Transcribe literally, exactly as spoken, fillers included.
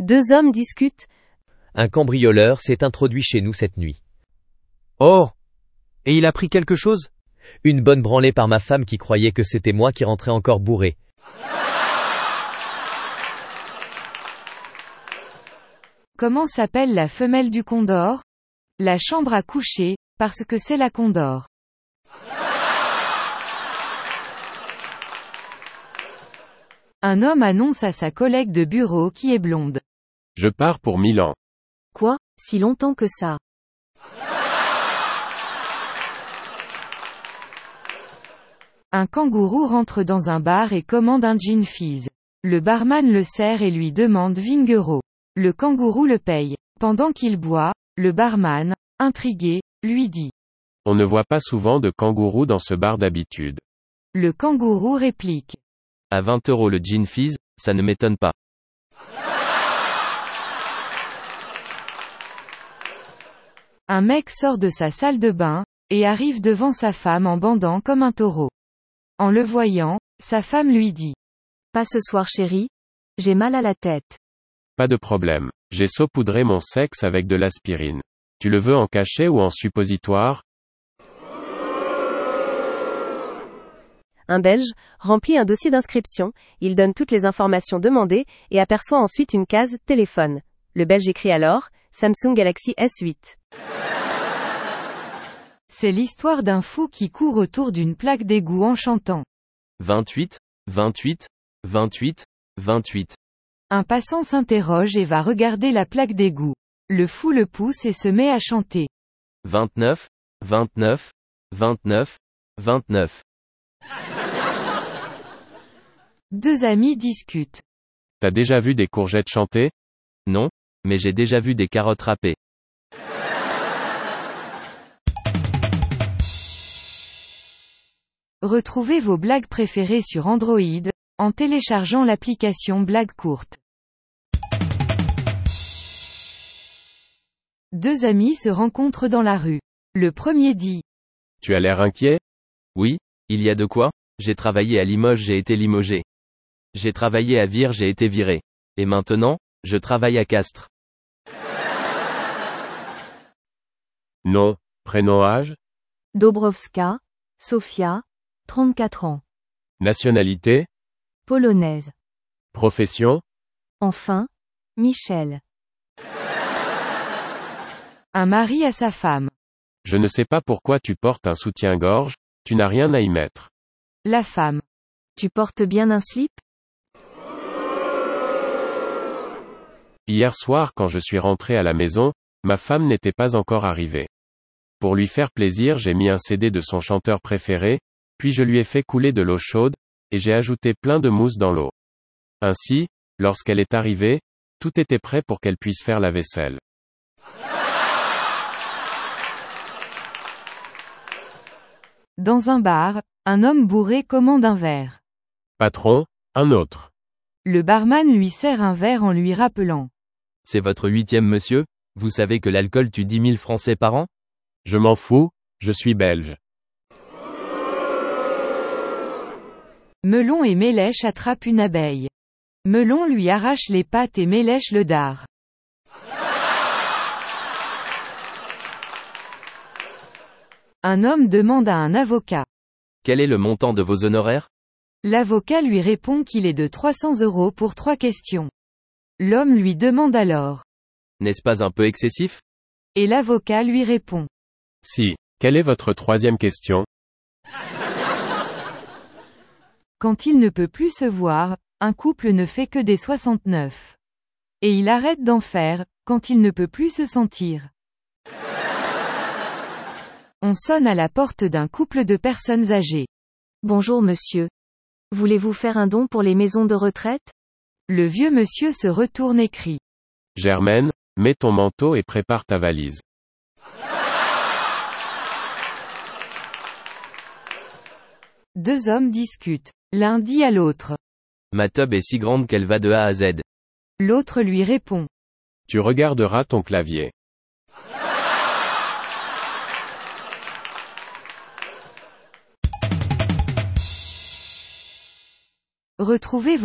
Deux hommes discutent. Un cambrioleur s'est introduit chez nous cette nuit. Oh! Et il a pris quelque chose? Une bonne branlée par ma femme qui croyait que c'était moi qui rentrais encore bourré. Comment s'appelle la femelle du condor? La chambre à coucher, parce que c'est la condor. Un homme annonce à sa collègue de bureau qui est blonde. Je pars pour Milan. Quoi, si longtemps que ça? Un kangourou rentre dans un bar et commande un gin fizz. Le barman le sert et lui demande vingt euros. Le kangourou le paye. Pendant qu'il boit, le barman, intrigué, lui dit. On ne voit pas souvent de kangourous dans ce bar d'habitude. Le kangourou réplique. À vingt euros le gin fizz, ça ne m'étonne pas. Un mec sort de sa salle de bain, et arrive devant sa femme en bandant comme un taureau. En le voyant, sa femme lui dit. Pas ce soir chérie. J'ai mal à la tête. Pas de problème. J'ai saupoudré mon sexe avec de l'aspirine. Tu le veux en cachet ou en suppositoire? Un Belge remplit un dossier d'inscription, il donne toutes les informations demandées, et aperçoit ensuite une case « Téléphone ». Le Belge écrit alors « Samsung Galaxy S huit ». C'est l'histoire d'un fou qui court autour d'une plaque d'égout en chantant. vingt-huit, vingt-huit, vingt-huit, vingt-huit. Un passant s'interroge et va regarder la plaque d'égout. Le fou le pousse et se met à chanter. vingt-neuf, vingt-neuf, vingt-neuf, vingt-neuf. Deux amis discutent. T'as déjà vu des courgettes chanter? Non, mais j'ai déjà vu des carottes râpées. Retrouvez vos blagues préférées sur Android, en téléchargeant l'application Blague Courte. Deux amis se rencontrent dans la rue. Le premier dit. Tu as l'air inquiet? Oui, il y a de quoi, j'ai travaillé à Limoges, j'ai été limogé. J'ai travaillé à Vire, j'ai été viré. Et maintenant, je travaille à Castres. Non. Prénom âge? Dobrowska, Sofia, trente-quatre ans. Nationalité? Polonaise. Profession? Enfin, Michel. Un mari à sa femme. Je ne sais pas pourquoi tu portes un soutien-gorge, tu n'as rien à y mettre. La femme. Tu portes bien un slip? Hier soir quand je suis rentré à la maison, ma femme n'était pas encore arrivée. Pour lui faire plaisir, j'ai mis un C D de son chanteur préféré, puis je lui ai fait couler de l'eau chaude, et j'ai ajouté plein de mousse dans l'eau. Ainsi, lorsqu'elle est arrivée, tout était prêt pour qu'elle puisse faire la vaisselle. Dans un bar, un homme bourré commande un verre. Patron, un autre. Le barman lui sert un verre en lui rappelant. C'est votre huitième monsieur? Vous savez que l'alcool tue dix mille Français par an? Je m'en fous, je suis belge. Melon et Mélèche attrapent une abeille. Melon lui arrache les pattes et Mélèche le dard. Un homme demande à un avocat. Quel est le montant de vos honoraires? L'avocat lui répond qu'il est de trois cents euros pour trois questions. L'homme lui demande alors. N'est-ce pas un peu excessif? Et l'avocat lui répond. Si. Quelle est votre troisième question? Quand il ne peut plus se voir, un couple ne fait que des soixante-neuf. Et il arrête d'en faire, quand il ne peut plus se sentir. On sonne à la porte d'un couple de personnes âgées. Bonjour monsieur. Voulez-vous faire un don pour les maisons de retraite? Le vieux monsieur se retourne et crie. Germaine, mets ton manteau et prépare ta valise. Deux hommes discutent. L'un dit à l'autre. Ma tub est si grande qu'elle va de A à Z. L'autre lui répond. Tu regarderas ton clavier. Retrouvez